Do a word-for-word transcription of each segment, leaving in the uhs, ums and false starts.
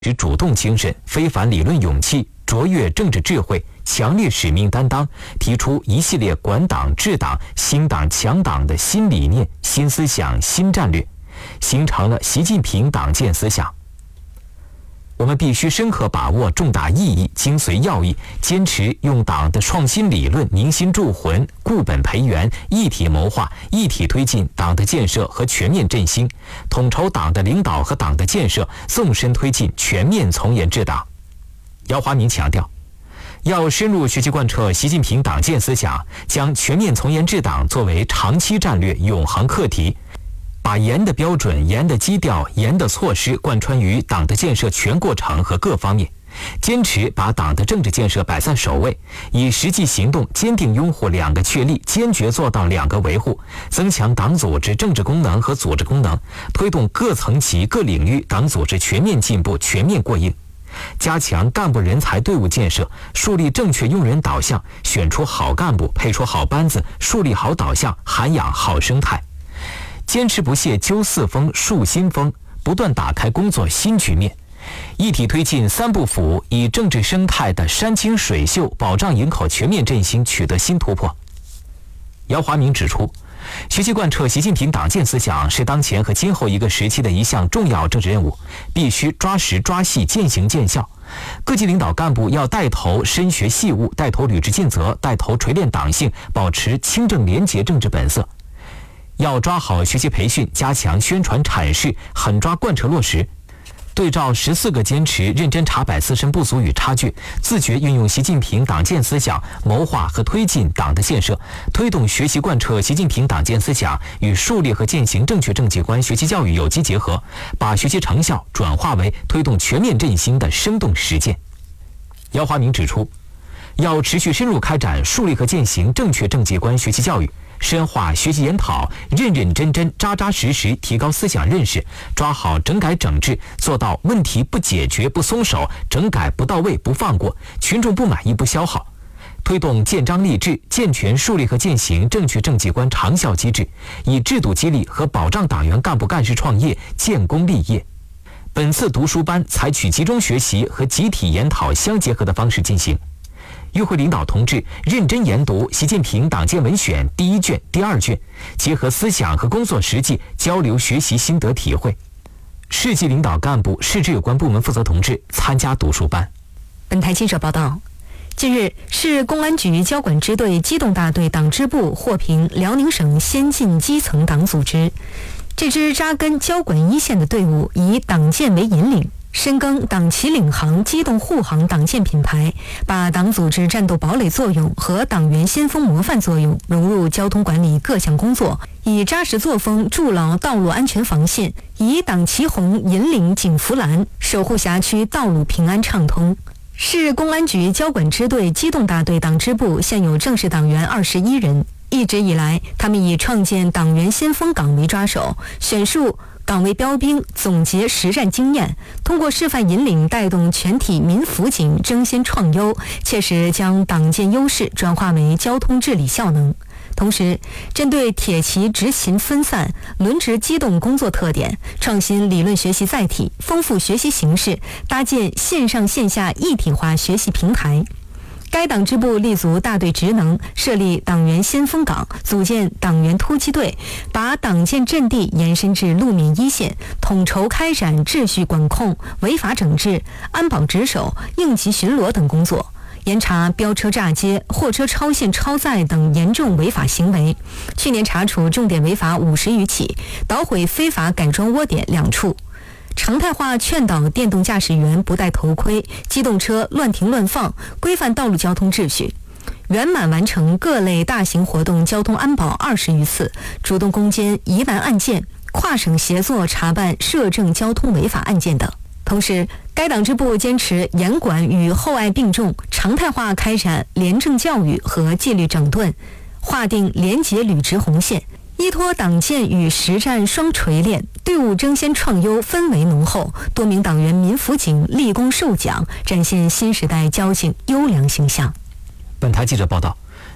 持主动精神、非凡理论勇气、卓越政治智慧、强烈使命担当，提出一系列管党治党、兴党强党的新理念、新思想、新战略，形成了习近平党建思想。我们必须深刻把握重大意义、精髓要义，坚持用党的创新理论凝心铸魂、固本培元，一体谋划、一体推进党的建设和全面振兴，统筹党的领导和党的建设，纵深推进全面从严治党。姚华明强调，要深入学习贯彻习近平党建思想，将全面从严治党作为长期战略、永恒课题，把严的标准、严的基调、严的措施贯穿于党的建设全过程和各方面，坚持把党的政治建设摆在首位，以实际行动坚定拥护两个确立，坚决做到两个维护，增强党组织政治功能和组织功能，推动各层级各领域党组织全面进步、全面过硬，加强干部人才队伍建设，树立正确用人导向，选出好干部，配出好班子，树立好导向，涵养好生态。坚持不懈揪四风、树新风，不断打开工作新局面，一体推进三部府，以政治生态的山清水秀、保障营口全面振兴取得新突破。姚华明指出，学习贯彻习近平党建思想是当前和今后一个时期的一项重要政治任务，必须抓实抓细、见行见效。各级领导干部要带头深学细悟，带头履职尽责，带头锤炼党性，保持清正廉洁政治本色。要抓好学习培训，加强宣传阐释，狠抓贯彻落实，对照十四个坚持，认真查摆自身不足与差距，自觉运用习近平党建思想，谋划和推进党的建设，推动学习贯彻习近平党建思想与树立和践行正确政绩观学习教育有机结合，把学习成效转化为推动全面振兴的生动实践。姚华明指出，要持续深入开展树立和践行正确政绩观学习教育，深化学习研讨，认认真真、扎扎实实提高思想认识，抓好整改整治，做到问题不解决不松手，整改不到位不放过，群众不满意不消耗。推动建章立制，健全树立和践行正确政绩观长效机制，以制度激励和保障党员干部干事创业、建功立业。本次读书班采取集中学习和集体研讨相结合的方式进行。与会领导同志认真研读《习近平党建文选》第一卷、第二卷，结合思想和工作实际交流学习心得体会。市级领导干部、市直有关部门负责同志参加读书班。 本台记者报道，近日，市公安局交管支队机动大队党支部获评辽宁省先进基层党组织。这支扎根交管一线的队伍，以党建为引领，深耕党旗领航、机动护航党建品牌，把党组织战斗堡垒作用和党员先锋模范作用融入交通管理各项工作，以扎实作风筑牢道路安全防线，以党旗红引领警服蓝，守护辖区道路平安畅通。市公安局交管支队机动大队党支部现有正式党员二十一人，一直以来，他们以创建党员先锋岗为抓手，选树岗位标兵，总结实战经验，通过示范引领带动全体民辅警争先创优，切实将党建优势转化为交通治理效能。同时，针对铁骑执勤分散、轮值机动工作特点，创新理论学习载体，丰富学习形式，搭建线上线下一体化学习平台。该党支部立足大队职能，设立党员先锋岗，组建党员突击队，把党建阵地延伸至路面一线，统筹开展秩序管控、违法整治、安保值守、应急巡逻等工作，严查飙车炸街、货车超限超载等严重违法行为。去年查处重点违法五十余起，捣毁非法改装窝点两处。常态化劝导电动驾驶员不戴头盔、机动车乱停乱放，规范道路交通秩序，圆满完成各类大型活动交通安保二十余次，主动攻坚疑难案件，跨省协作查办涉政交通违法案件等。同时，该党支部坚持严管与厚爱并重，常态化开展廉政教育和纪律整顿，划定廉洁履职红线。依托党建与实战双锤炼，队伍争先创优，氛围浓厚，多名党员民辅警立功受奖，展现新时代交警优良形象。 本台记者报道，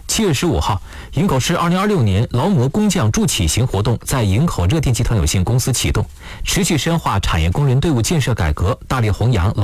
七月十五号，营口市二零二六年劳模工匠助企行活动在营口热电集团有限公司启动，持续深化产业工人队伍建设改革，大力弘扬